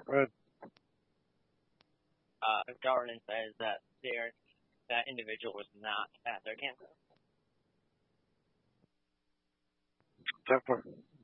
Good. Government says that that individual was not at their campus. 10-4.